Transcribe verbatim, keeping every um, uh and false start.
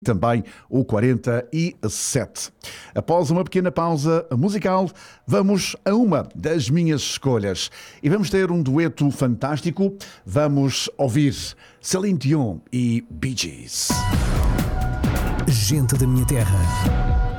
também o quarenta e sete. Após uma pequena pausa musical, vamos a uma das minhas escolhas e vamos ter um dueto fantástico. Vamos ouvir Celine Dion e Bee Gees. Gente da minha terra.